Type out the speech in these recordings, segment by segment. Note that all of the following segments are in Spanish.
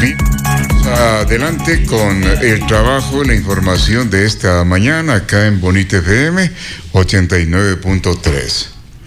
Bien, adelante con el trabajo, la información de esta mañana acá en Bonita FM 89.3.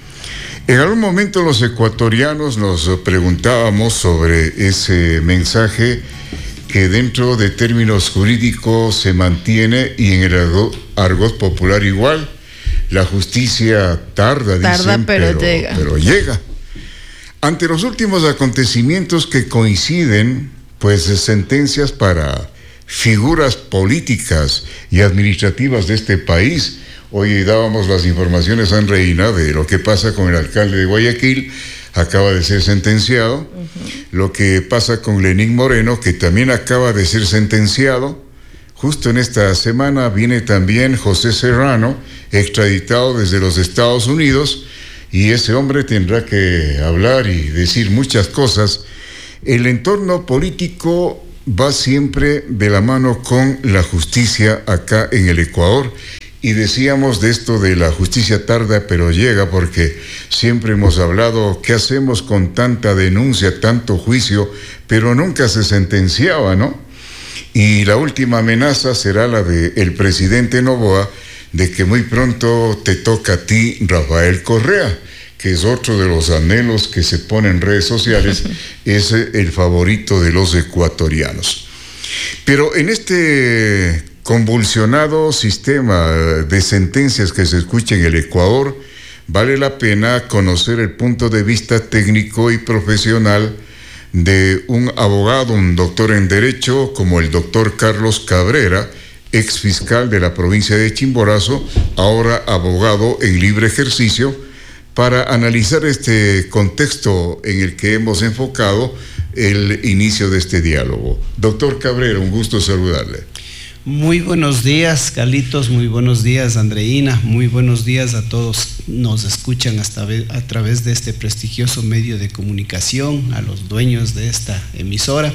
En algún momento los ecuatorianos nos preguntábamos sobre ese mensaje que dentro de términos jurídicos se mantiene y en el argot popular igual. La justicia tarda, dicen, pero llega. Ante los últimos acontecimientos que coinciden, pues sentencias para figuras políticas y administrativas de este país. Hoy dábamos las informaciones, Andreina, de lo que pasa con el alcalde de Guayaquil, acaba de ser sentenciado. Lo que pasa con Lenín Moreno, que también acaba de ser sentenciado. Justo en esta semana viene también José Serrano, extraditado desde los Estados Unidos, y ese hombre tendrá que hablar y decir muchas cosas. El entorno político va siempre de la mano con la justicia acá en el Ecuador. Y decíamos de esto de la justicia tarda pero llega, porque siempre hemos hablado qué hacemos con tanta denuncia, tanto juicio, pero nunca se sentenciaba, ¿no? Y la última amenaza será la del presidente Noboa, de que muy pronto te toca a ti, Rafael Correa, que es otro de los anhelos que se pone en redes sociales, es el favorito de los ecuatorianos. Pero en este convulsionado sistema de sentencias que se escucha en el Ecuador, vale la pena conocer el punto de vista técnico y profesional de un abogado, un doctor en Derecho, como el doctor Carlos Cabrera, ex fiscal de la provincia de Chimborazo, ahora abogado en libre ejercicio, para analizar este contexto en el que hemos enfocado el inicio de este diálogo. Doctor Cabrera, un gusto saludarle. Muy buenos días, Carlitos, muy buenos días, Andreina, muy buenos días a todos. Nos escuchan a través de este prestigioso medio de comunicación, a los dueños de esta emisora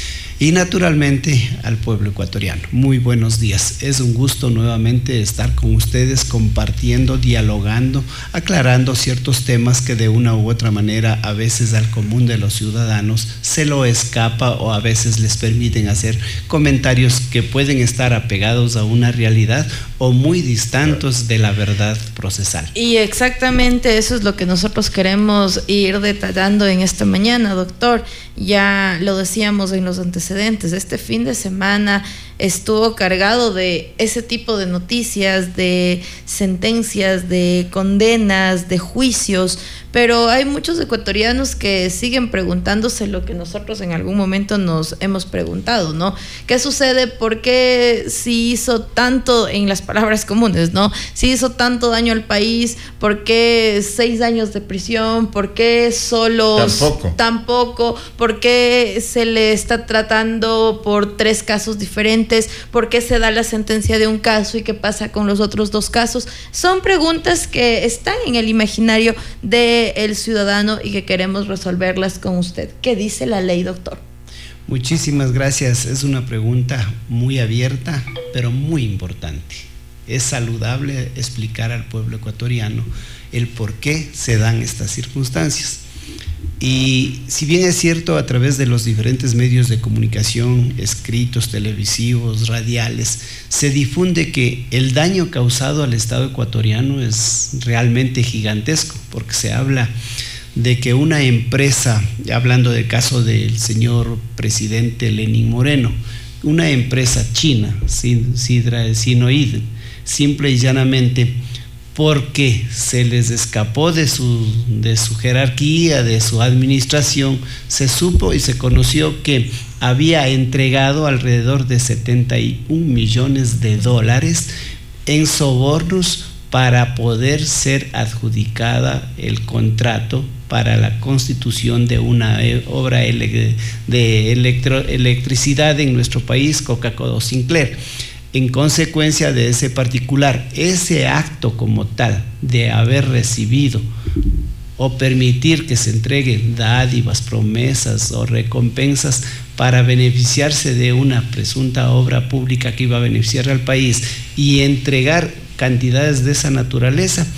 y naturalmente al pueblo ecuatoriano. Muy buenos días. Es un gusto nuevamente estar con ustedes compartiendo, dialogando, aclarando ciertos temas que de una u otra manera a veces al común de los ciudadanos se lo escapa o a veces les permiten hacer comentarios que pueden estar apegados a una realidad o muy distantes de la verdad procesal. Y exactamente eso es lo que nosotros queremos ir detallando en esta mañana, doctor. Ya lo decíamos en los antecedentes, este fin de semana estuvo cargado de ese tipo de noticias, de sentencias, de condenas, de juicios, pero hay muchos ecuatorianos que siguen preguntándose lo que nosotros en algún momento nos hemos preguntado, ¿no? ¿Qué sucede? ¿Por qué si hizo tanto, en las palabras comunes, ¿no? Si hizo tanto daño al país, ¿por qué 6 años de prisión? ¿Por qué solo tampoco? ¿Por qué se le está tratando por 3 casos diferentes? ¿Por qué se da la sentencia de un caso y qué pasa con los otros 2 casos? Son preguntas que están en el imaginario del ciudadano y que queremos resolverlas con usted. ¿Qué dice la ley, doctor? Muchísimas gracias. Es una pregunta muy abierta, pero muy importante. Es saludable explicar al pueblo ecuatoriano el por qué se dan estas circunstancias. Y si bien es cierto, a través de los diferentes medios de comunicación, escritos, televisivos, radiales, se difunde que el daño causado al Estado ecuatoriano es realmente gigantesco, porque se habla de que una empresa, hablando del caso del señor presidente Lenín Moreno, una empresa china, Sinoid, simple y llanamente porque se les escapó de su jerarquía, de su administración, se supo y se conoció que había entregado alrededor de 71 millones de dólares en sobornos para poder ser adjudicada el contrato para la constitución de una obra de electricidad en nuestro país, Coca-Cola Sinclair. En consecuencia de ese particular, ese acto como tal de haber recibido o permitir que se entreguen dádivas, promesas o recompensas para beneficiarse de una presunta obra pública que iba a beneficiar al país y entregar cantidades de esa naturaleza,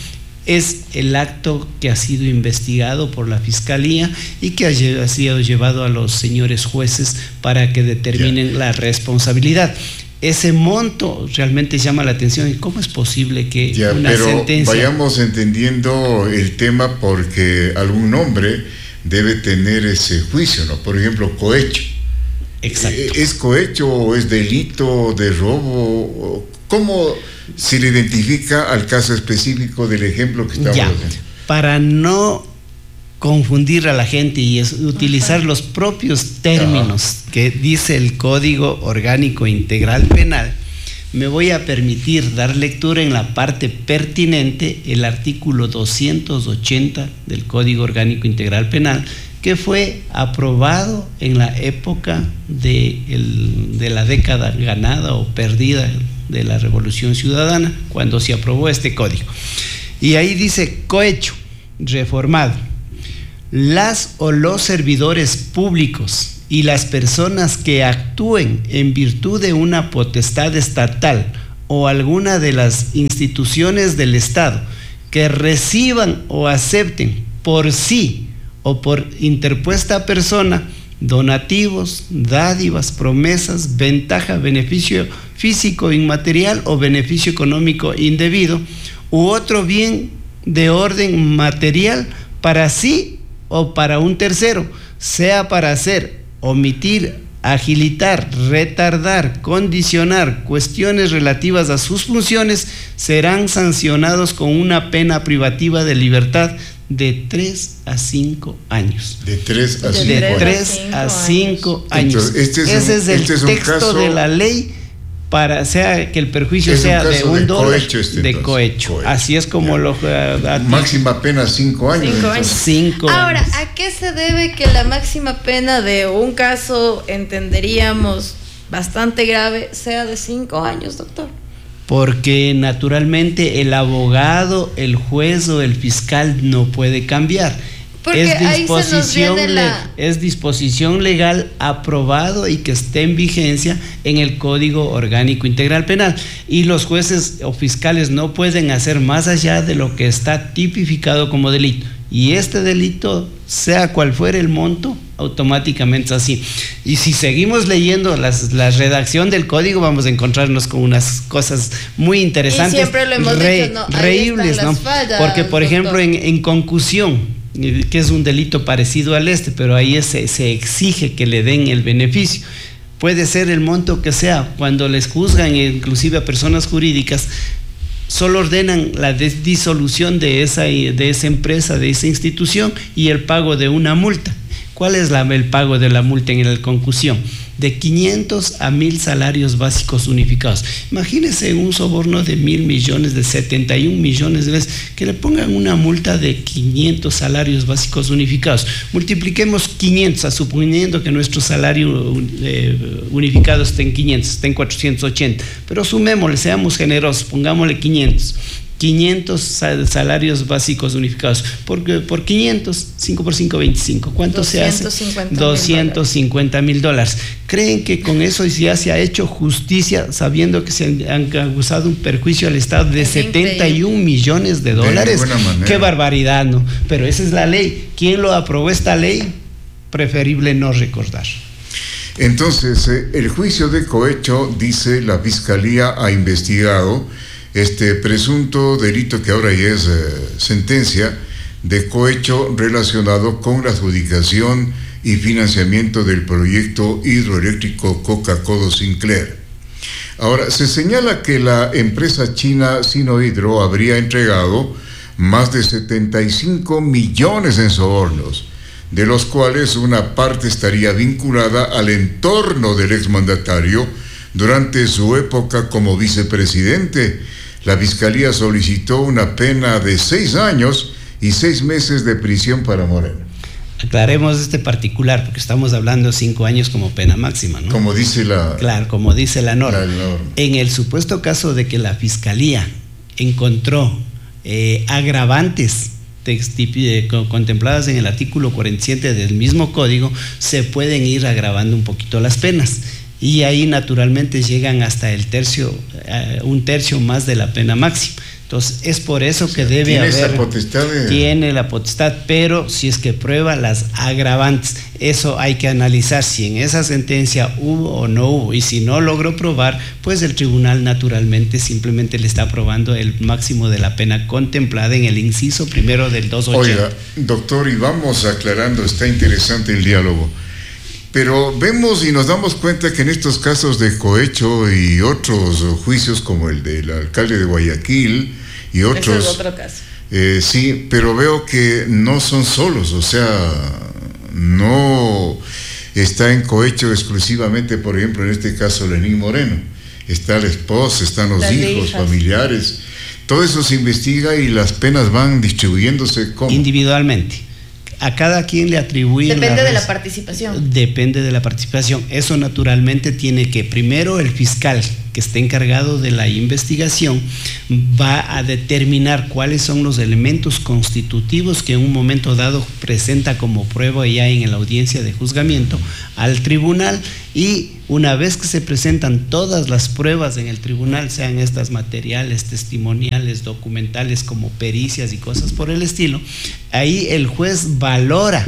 es el acto que ha sido investigado por la Fiscalía y que ha sido llevado a los señores jueces para que determinen la responsabilidad. Ese monto realmente llama la atención. ¿Y cómo es posible que una pero sentencia... Vayamos entendiendo el tema, porque algún nombre debe tener ese juicio, ¿no? Por ejemplo, cohecho. Exacto. ¿Es cohecho o es delito de robo? ¿Cómo se le identifica al caso específico del ejemplo que estamos haciendo? Para no confundir a la gente y utilizar los propios términos que dice el Código Orgánico Integral Penal, me voy a permitir dar lectura en la parte pertinente, el artículo 280 del Código Orgánico Integral Penal, que fue aprobado en la época de la década ganada o perdida de la Revolución Ciudadana, cuando se aprobó este código. Y ahí dice: cohecho reformado. Las o los servidores públicos y las personas que actúen en virtud de una potestad estatal o alguna de las instituciones del Estado que reciban o acepten por sí o por interpuesta persona donativos, dádivas, promesas, ventaja, beneficio físico inmaterial o beneficio económico indebido u otro bien de orden material para sí o para un tercero, sea para hacer, omitir, agilitar, retardar, condicionar cuestiones relativas a sus funciones, serán sancionados con una pena privativa de libertad de 3 a 5 años. De 3 a 5 años. De 3 a 5 años. Ese es el texto de la ley, para sea que el perjuicio sea de $1 de cohecho. Así es como lo... máxima pena 5 años. 5 años. 5 Ahora, años. ¿a qué se debe que la máxima pena de un caso, entenderíamos, bastante grave, sea de 5 años, doctor? Porque naturalmente el abogado, el juez o el fiscal no puede cambiar. Porque Es disposición legal aprobado y que esté en vigencia en el Código Orgánico Integral Penal. Y los jueces o fiscales no pueden hacer más allá de lo que está tipificado como delito. Y este delito, sea cual fuera el monto, automáticamente es así. Y si seguimos leyendo la redacción del código, vamos a encontrarnos con unas cosas muy interesantes. Y siempre lo hemos dicho, ¿no? Reíbles, ¿no? Fallas, porque, por ejemplo, en concusión, que es un delito parecido al pero ahí se exige que le den el beneficio. Puede ser el monto que sea. Cuando les juzgan, inclusive a personas jurídicas, solo ordenan la disolución de esa empresa, de esa institución, y el pago de una multa. ¿Cuál es el pago de la multa en la concusión? De 500 a 1,000 salarios básicos unificados. Imagínense un soborno de 1,000 millones, de 71 millones de veces, que le pongan una multa de 500 salarios básicos unificados. Multipliquemos 500, suponiendo que nuestro salario unificado esté en 500, esté en 480, pero sumémosle, seamos generosos, pongámosle 500 salarios básicos unificados. Por 500, 5 por 5, 25. ¿Cuánto se hace? $250,000. ¿Creen que con eso ya se ha hecho justicia, sabiendo que se han causado un perjuicio al Estado de 71 millones de dólares? ¡Qué barbaridad!, ¿no? Pero esa es la ley. ¿Quién lo aprobó esta ley? Preferible no recordar. Entonces, el juicio de cohecho, dice la Fiscalía, ha investigado este presunto delito que ahora ya es sentencia de cohecho relacionado con la adjudicación y financiamiento del proyecto hidroeléctrico Coca-Codo Sinclair. Ahora, se señala que la empresa china Sinohydro habría entregado más de 75 millones en sobornos, de los cuales una parte estaría vinculada al entorno del exmandatario durante su época como vicepresidente. La Fiscalía solicitó una pena de 6 años y 6 meses de prisión para Moreno. Aclaremos este particular, porque estamos hablando de 5 años como pena máxima, ¿no? Como dice la... Claro, como dice la norma. En el supuesto caso de que la Fiscalía encontró agravantes contempladas en el artículo 47 del mismo código, se pueden ir agravando un poquito las penas. Y ahí naturalmente llegan hasta un tercio más de la pena máxima. Entonces, es por eso que debe tiene haber... Esa potestad Tiene la potestad, pero si es que prueba las agravantes, eso hay que analizar si en esa sentencia hubo o no hubo, y si no logró probar, pues el tribunal naturalmente simplemente le está aprobando el máximo de la pena contemplada en el inciso primero del 280. Oiga, doctor, y vamos aclarando, está interesante el diálogo. Pero vemos y nos damos cuenta que en estos casos de cohecho y otros juicios como el del alcalde de Guayaquil y otros... Ese es otro caso. Sí, pero veo que no son solos, o sea, no está en cohecho exclusivamente, por ejemplo, en este caso Lenín Moreno. Está la esposa, están los hijos, familiares. Todo eso se investiga y las penas van distribuyéndose como... individualmente. A cada quien le atribuyen... Depende de la participación. Depende de la participación. Eso naturalmente tiene que, primero el fiscal que esté encargado de la investigación va a determinar cuáles son los elementos constitutivos que en un momento dado presenta como prueba ya en la audiencia de juzgamiento al tribunal, y una vez que se presentan todas las pruebas en el tribunal, sean estas materiales, testimoniales, documentales como pericias y cosas por el estilo, ahí el juez valora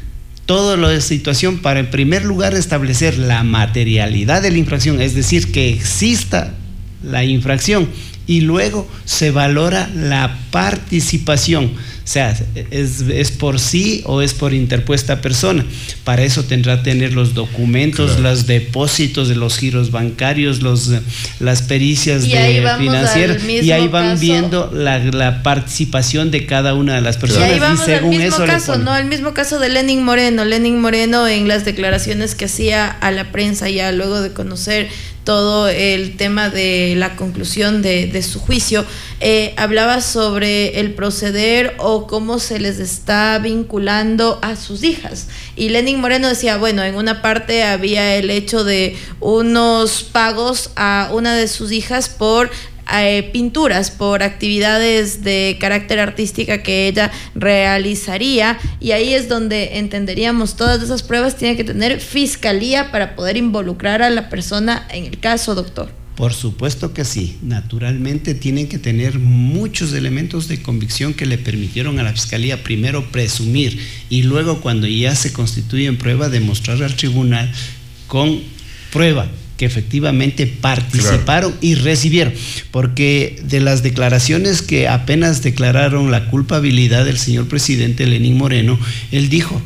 toda la situación para en primer lugar establecer la materialidad de la infracción, es decir, que exista la infracción, y luego se valora la participación, o sea, es por sí o es por interpuesta persona. Para eso tendrá que tener los documentos, claro, los depósitos de los giros bancarios, las pericias financieras, y ahí van viendo la participación de cada una de las personas. Y ahí vamos y según al mismo eso caso, ¿no? El mismo caso de Lenín Moreno. Lenín Moreno, en las declaraciones que hacía a la prensa ya luego de conocer todo el tema de la conclusión de su juicio, hablaba sobre el proceder o cómo se les está vinculando a sus hijas. Y Lenín Moreno decía, bueno, en una parte había el hecho de unos pagos a una de sus hijas por pinturas, por actividades de carácter artística que ella realizaría, y ahí es donde entenderíamos todas esas pruebas tiene que tener fiscalía para poder involucrar a la persona en el caso, doctor. Por supuesto que sí, naturalmente tienen que tener muchos elementos de convicción que le permitieron a la fiscalía primero presumir y luego, cuando ya se constituye en prueba, demostrar al tribunal con prueba que efectivamente participaron, claro, y recibieron, porque de las declaraciones que apenas declararon la culpabilidad del señor presidente Lenín Moreno, él dijo,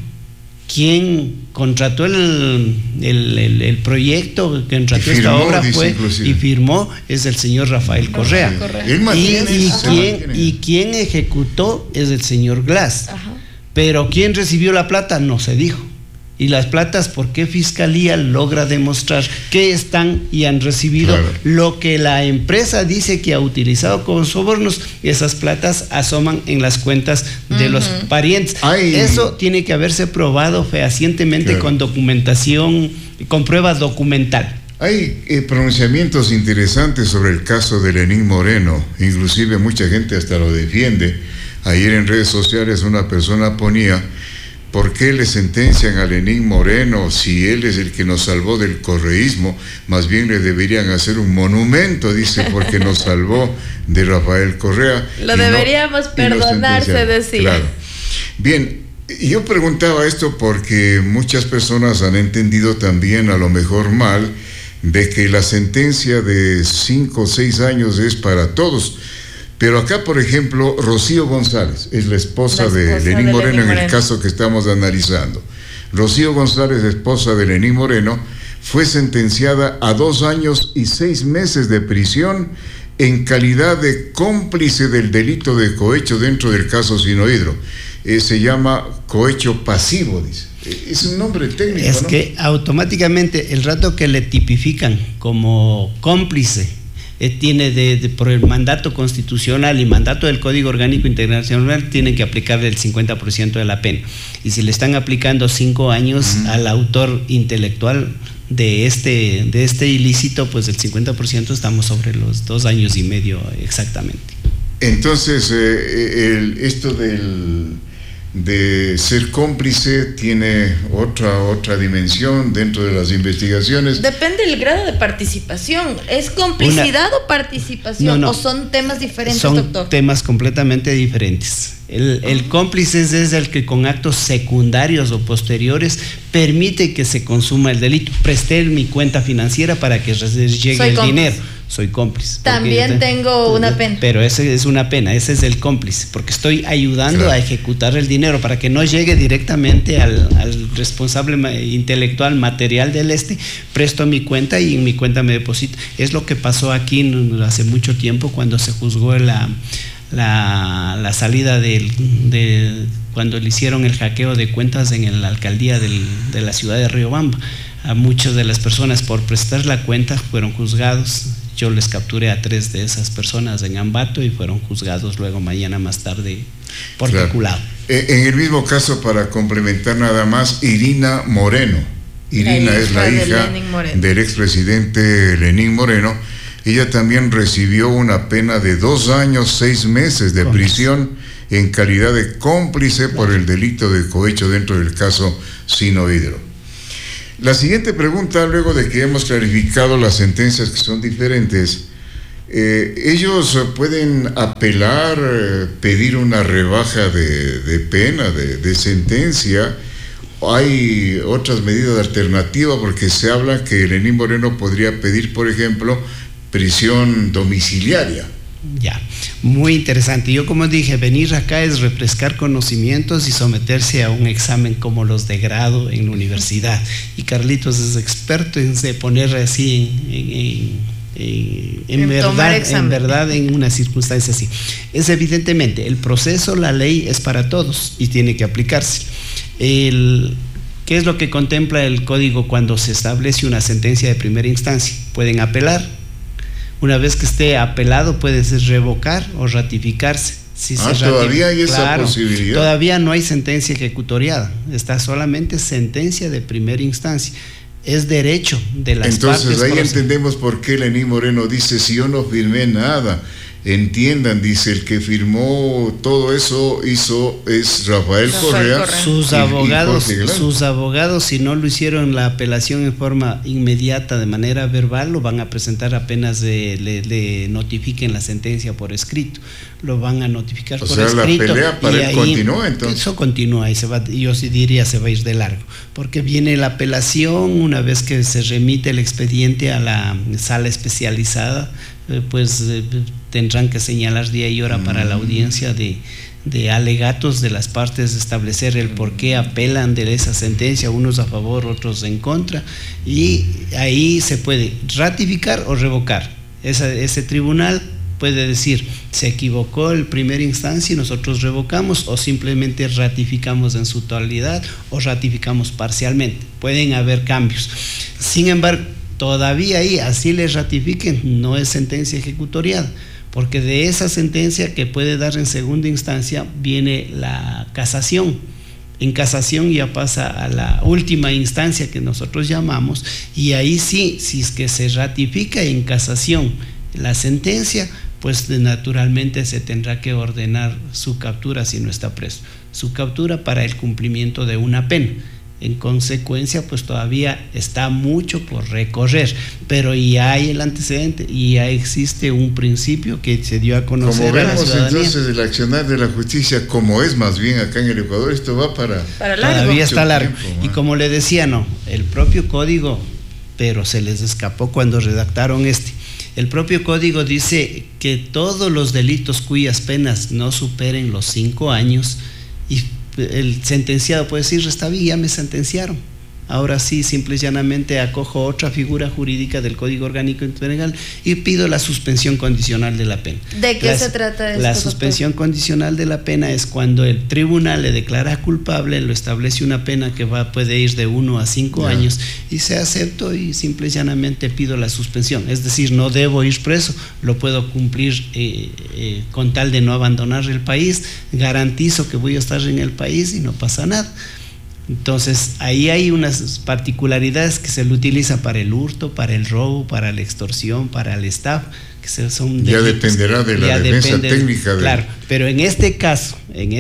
quien contrató el proyecto, que contrató firmó, esta obra fue y firmó, es el señor Rafael Correa. Y quien ejecutó es el señor Glass. Ajá. Pero quien recibió la plata no se dijo. Y las platas, ¿por qué fiscalía logra demostrar que están y han recibido, claro, lo que la empresa dice que ha utilizado como sobornos? Esas platas asoman en las cuentas de los parientes. Eso tiene que haberse probado fehacientemente, claro, con documentación, con prueba documental. Hay pronunciamientos interesantes sobre el caso de Lenín Moreno, inclusive mucha gente hasta lo defiende. Ayer en redes sociales una persona ponía: ¿por qué le sentencian a Lenín Moreno si él es el que nos salvó del correísmo? Más bien le deberían hacer un monumento, dice, porque nos salvó de Rafael Correa. Lo deberíamos perdonar, se decía. Claro. Bien, yo preguntaba esto porque muchas personas han entendido también, a lo mejor mal, de que la sentencia de 5 o 6 años es para todos. Pero acá, por ejemplo, Rocío González es la esposa de Lenín Moreno en el caso que estamos analizando. Rocío González, esposa de Lenín Moreno, fue sentenciada a 2 años y 6 meses de prisión en calidad de cómplice del delito de cohecho dentro del caso Sinohidro. Se llama cohecho pasivo, dice. Es un nombre técnico, es, ¿no? Que automáticamente el rato que le tipifican como cómplice, tiene por el mandato constitucional y mandato del Código Orgánico Internacional, tienen que aplicarle el 50% de la pena. Y si le están aplicando 5 años al autor intelectual de este ilícito, pues el 50% estamos sobre los 2 años y medio exactamente. Entonces, esto de ser cómplice tiene otra dimensión dentro de las investigaciones. Depende del grado de participación. ¿Es complicidad o participación? No. ¿O son temas diferentes, son doctor? Temas completamente diferentes. El cómplice es el que con actos secundarios o posteriores permite que se consuma el delito. Presté mi cuenta financiera para que llegue el dinero. Soy cómplice. También tengo una pena. Pero ese es una pena, ese es el cómplice, porque estoy ayudando a ejecutar el dinero para que no llegue directamente al responsable intelectual material del presto mi cuenta y en mi cuenta me deposito. Es lo que pasó aquí hace mucho tiempo cuando se juzgó la salida cuando le hicieron el hackeo de cuentas en la alcaldía de la ciudad de Riobamba. A muchas de las personas por prestar la cuenta fueron juzgados. Yo les capturé a 3 de esas personas en Ambato y fueron juzgados luego mañana más tarde por peculado. En el mismo caso, para complementar nada más, Irina Moreno. Irina es la hija del expresidente Lenín Moreno. Ella también recibió una pena de 2 años, 6 meses de prisión en calidad de cómplice por el delito de cohecho dentro del caso Sinohidro. La siguiente pregunta, luego de que hemos clarificado las sentencias que son diferentes, ellos pueden apelar, pedir una rebaja de pena, de sentencia. Hay otras medidas alternativas porque se habla que Lenín Moreno podría pedir, por ejemplo, prisión domiciliaria. Ya, muy interesante. Yo, como dije, venir acá es refrescar conocimientos y someterse a un examen como los de grado en la universidad. Y Carlitos es experto en poner así en verdad en una circunstancia así. Es evidentemente, el proceso, la ley es para todos y tiene que aplicarse. ¿Qué es lo que contempla el código cuando se establece una sentencia de primera instancia? Pueden apelar. Una vez que esté apelado puede ser revocar o ratificarse. Todavía hay esa posibilidad. Todavía no hay sentencia ejecutoriada, está solamente sentencia de primera instancia. Es derecho de las partes. Entonces ahí entendemos por qué Lenín Moreno dice: si yo no firmé nada. Entiendan, dice, el que firmó todo eso es Rafael Correa. Sus abogados, si no lo hicieron la apelación en forma inmediata, de manera verbal, lo van a presentar apenas le notifiquen la sentencia por escrito. Lo van a notificar por escrito. O sea, la pelea para él continúa, entonces. Eso continúa y yo sí diría se va a ir de largo, porque viene la apelación. Una vez que se remite el expediente a la sala especializada, pues tendrán que señalar día y hora para la audiencia de alegatos de las partes, establecer el por qué apelan de esa sentencia, unos a favor, otros en contra, y ahí se puede ratificar o revocar. Ese tribunal puede decir: se equivocó el primera instancia y nosotros revocamos, o simplemente ratificamos en su totalidad o ratificamos parcialmente. Pueden haber cambios. Sin embargo, todavía ahí, así les ratifiquen, no es sentencia ejecutoriada, porque de esa sentencia que puede dar en segunda instancia viene la casación. En casación ya pasa a la última instancia que nosotros llamamos, y ahí sí, si es que se ratifica en casación la sentencia, pues naturalmente se tendrá que ordenar su captura si no está preso, su captura para el cumplimiento de una pena. En consecuencia, pues todavía está mucho por recorrer, pero ya hay el antecedente y ya existe un principio que se dio a conocer a la ciudadanía. Como vemos entonces el accionar de la justicia, como es más bien acá en el Ecuador, esto va para largo. Todavía está largo. Y como le decía, el propio código, pero se les escapó cuando redactaron el propio código dice que todos los delitos cuyas penas no superen los 5 años, y el sentenciado puede decir: está bien, ya me sentenciaron, ahora sí, simple y llanamente acojo otra figura jurídica del Código Orgánico Penal y pido la suspensión condicional de la pena. ¿De qué se trata esto? La suspensión condicional de la pena es cuando el tribunal le declara culpable, lo establece una pena que puede ir de 1 a 5 años, y se acepto y simple y llanamente pido la suspensión. Es decir, no debo ir preso, lo puedo cumplir con tal de no abandonar el país, garantizo que voy a estar en el país y no pasa nada. Entonces, ahí hay unas particularidades que se le utiliza para el hurto, para el robo, para la extorsión, para el estafa, que son ya delitos. dependerá de la defensa técnica. Claro, pero en este caso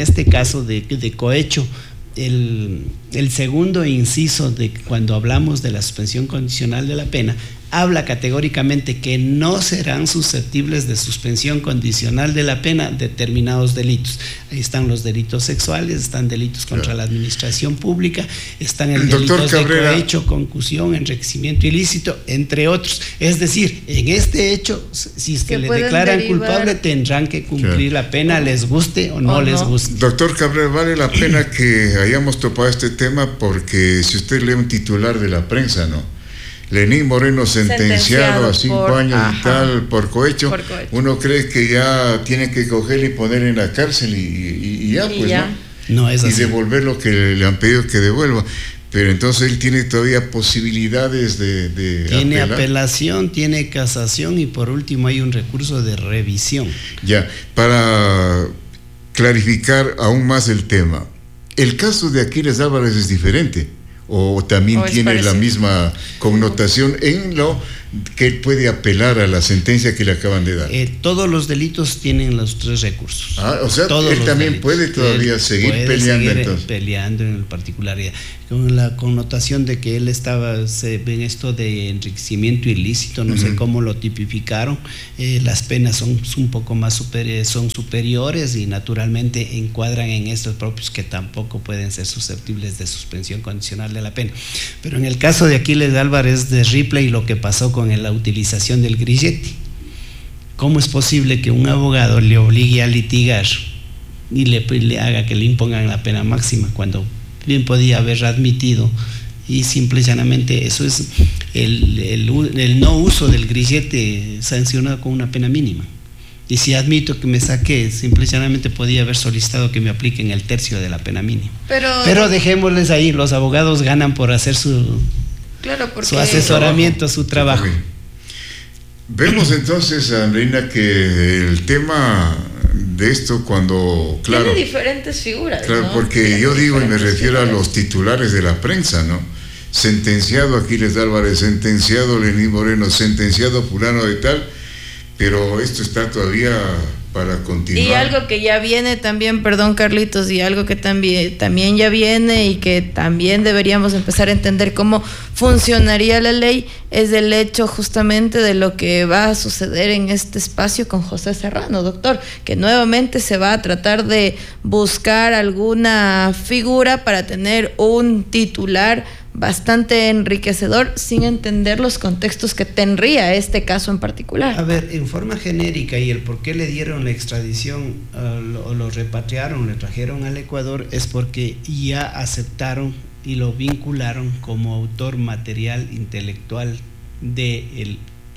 de cohecho, el segundo inciso de cuando hablamos de la suspensión condicional de la pena, habla categóricamente que no serán susceptibles de suspensión condicional de la pena determinados delitos. Ahí están los delitos sexuales, están delitos contra la administración pública, están el delitos de cohecho, concusión, enriquecimiento ilícito, entre otros. Es decir, en este hecho, si es que le declaran culpable, tendrán que cumplir la pena, les guste o no les guste. Doctor Cabrera, vale la pena que hayamos topado este tema, porque si usted lee un titular de la prensa, ¿no? Lenín Moreno sentenciado a 5 años y tal por cohecho. Uno cree que ya tiene que cogerle y ponerle en la cárcel y ya, pues, ¿no? No es así. Y devolver lo que le han pedido que devuelva. Pero entonces él tiene todavía posibilidades de tiene apelar. Apelación, tiene casación y por último hay un recurso de revisión. Ya, para clarificar aún más el tema, el caso de Aquiles Álvarez es diferente, o también tiene parecido, la misma connotación en lo que él puede apelar a la sentencia que le acaban de dar. Todos los delitos tienen los 3 recursos. O sea, todos él también delitos. Puede todavía seguir peleando, entonces. Peleando en particularidad, con la connotación de que él estaba en esto de enriquecimiento ilícito, no sé cómo lo tipificaron. Las penas son un poco más superiores y naturalmente encuadran en estos propios que tampoco pueden ser susceptibles de suspensión condicional de la pena. Pero en el caso de Aquiles Álvarez de Ripley, lo que pasó con la utilización del grillete, ¿cómo es posible que un abogado le obligue a litigar y le haga que le impongan la pena máxima cuando bien podía haber admitido? Y simple y llanamente eso es el no uso del grillete sancionado con una pena mínima. Y si admito que me saqué, simple y llanamente podía haber solicitado que me apliquen el tercio de la pena mínima. Pero dejémosles ahí, los abogados ganan por hacer su asesoramiento, su trabajo. Vemos entonces, Andreina, que el tema de esto cuando... Tiene diferentes figuras. Claro, ¿no? porque yo digo y me refiero a los titulares de la prensa, ¿no? Sentenciado Aquiles Álvarez, sentenciado Lenín Moreno, sentenciado fulano de tal, pero esto está todavía para continuar. Y algo que ya viene también, perdón Carlitos, y algo que también ya viene y que también deberíamos empezar a entender cómo funcionaría la ley, es el hecho justamente de lo que va a suceder en este espacio con José Serrano, doctor, que nuevamente se va a tratar de buscar alguna figura para tener un titular bastante enriquecedor sin entender los contextos que tendría este caso en particular. A ver, en forma genérica, y el por qué le dieron la extradición o lo repatriaron, le trajeron al Ecuador, es porque ya aceptaron y lo vincularon como autor material intelectual del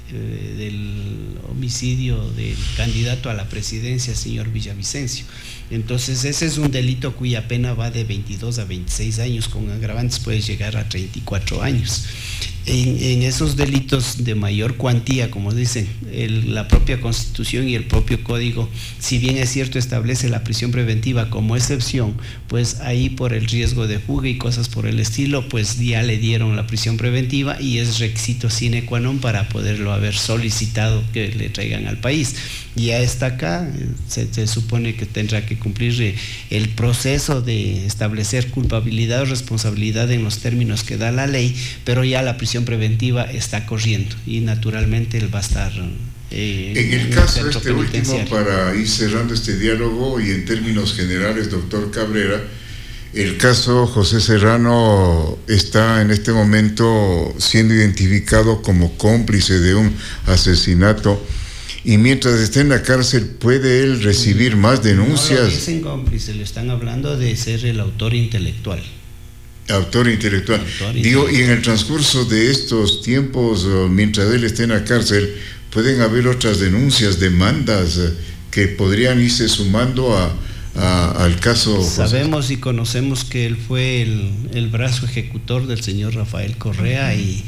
homicidio del candidato a la presidencia, señor Villavicencio. Entonces ese es un delito cuya pena va de 22 a 26 años, con agravantes puede llegar a 34 años. En esos delitos de mayor cuantía, como dicen, la propia Constitución y el propio Código, si bien es cierto establece la prisión preventiva como excepción, pues ahí por el riesgo de fuga y cosas por el estilo, pues ya le dieron la prisión preventiva y es requisito sine qua non para poderlo haber solicitado que le traigan al país. Ya está acá, se supone que tendrá que cumplir el proceso de establecer culpabilidad o responsabilidad en los términos que da la ley, pero ya la prisión preventiva está corriendo y naturalmente él va a estar en el caso este último, para ir cerrando este diálogo y en términos generales, doctor Cabrera, el caso José Serrano está en este momento siendo identificado como cómplice de un asesinato. Y mientras esté en la cárcel, ¿puede él recibir más denuncias? No lo dicen cómplice, le están hablando de ser el autor intelectual. Autor intelectual. Digo, y en el transcurso de estos tiempos, mientras él esté en la cárcel, pueden haber otras denuncias, demandas que podrían irse sumando al caso. Sabemos y conocemos que él fue el brazo ejecutor del señor Rafael Correa y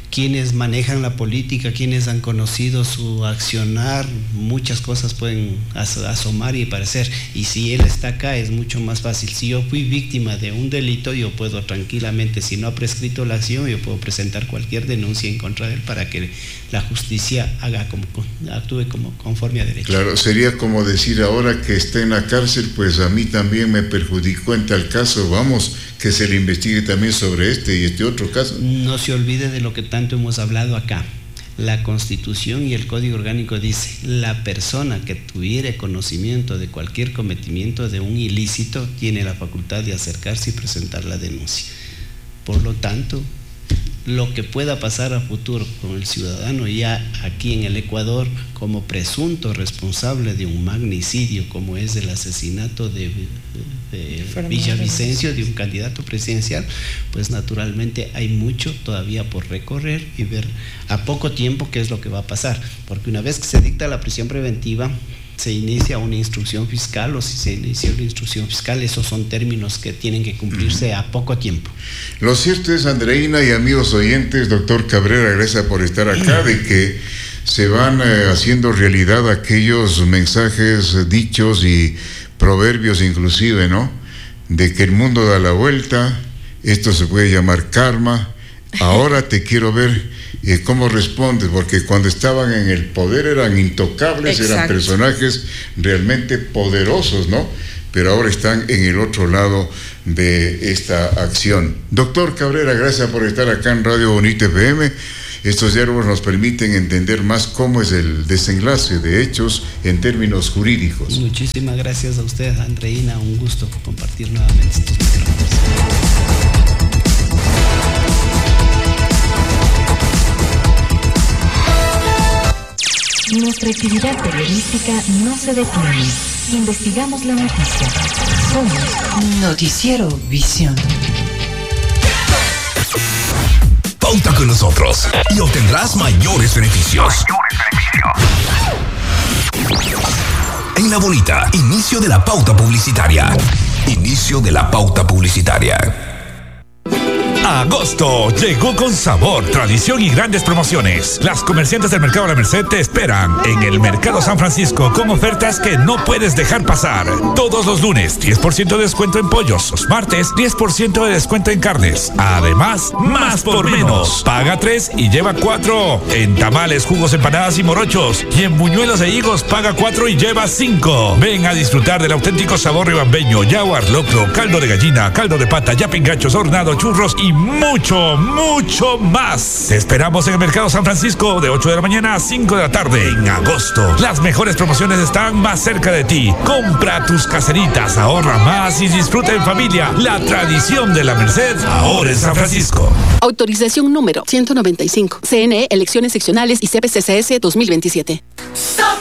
quienes manejan la política, quienes han conocido su accionar, muchas cosas pueden asomar y parecer. Y si él está acá es mucho más fácil. Si yo fui víctima de un delito, yo puedo tranquilamente, si no ha prescrito la acción, yo puedo presentar cualquier denuncia en contra de él para que la justicia actúe como conforme a derecho. Claro, sería como decir ahora que está en la cárcel, pues a mí también me perjudicó en tal caso, vamos, que se le investigue también sobre este y este otro caso. No se olvide de lo que tanto hemos hablado acá. La Constitución y el Código Orgánico dice, la persona que tuviere conocimiento de cualquier cometimiento de un ilícito tiene la facultad de acercarse y presentar la denuncia. Por lo tanto, lo que pueda pasar a futuro con el ciudadano ya aquí en el Ecuador como presunto responsable de un magnicidio como es el asesinato de Villavicencio, de un candidato presidencial, pues naturalmente hay mucho todavía por recorrer y ver a poco tiempo qué es lo que va a pasar, porque una vez que se dicta la prisión preventiva se inicia una instrucción fiscal, o si se inicia una instrucción fiscal, esos son términos que tienen que cumplirse a poco tiempo. Lo cierto es, Andreina y amigos oyentes, doctor Cabrera, gracias por estar acá, de que se van haciendo realidad aquellos mensajes, dichos y proverbios inclusive, ¿no? De que el mundo da la vuelta, esto se puede llamar karma, ahora te quiero ver cómo respondes, porque cuando estaban en el poder eran intocables, exacto, eran personajes realmente poderosos, ¿no? Pero ahora están en el otro lado de esta acción. Doctor Cabrera, gracias por estar acá en Radio Bonita FM. Estos diálogos nos permiten entender más cómo es el desenlace de hechos en términos jurídicos. Muchísimas gracias a usted, Andreina, un gusto compartir nuevamente estos micrófonos. Nuestra actividad periodística no se detiene. Investigamos la noticia. Somos Noticiero Visión. Pauta con nosotros y obtendrás mayores beneficios. En La Bonita, inicio de la pauta publicitaria. Inicio de la pauta publicitaria. Agosto llegó con sabor, tradición y grandes promociones. Las comerciantes del Mercado La Merced te esperan en el Mercado San Francisco con ofertas que no puedes dejar pasar. Todos los lunes, 10% de descuento en pollos. Los martes, 10% de descuento en carnes. Además, más por menos. Paga 3 y lleva 4. En tamales, jugos, empanadas y morochos. Y en buñuelos e higos, paga 4 y lleva 5. Ven a disfrutar del auténtico sabor ribambeño, yaguar, locro, caldo de gallina, caldo de pata, yapingachos, hornado, churros y mucho, mucho más. Te esperamos en el Mercado San Francisco de 8 de la mañana a 5 de la tarde en agosto. Las mejores promociones están más cerca de ti. Compra tus caseritas, ahorra más y disfruta en familia la tradición de La Merced ahora en San Francisco. Autorización número 195. CNE, elecciones seccionales y CPCCS 2027.